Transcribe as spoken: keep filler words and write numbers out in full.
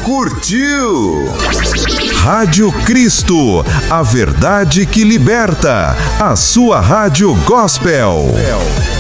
curtiu? Rádio Cristo, a verdade que liberta. A sua rádio gospel.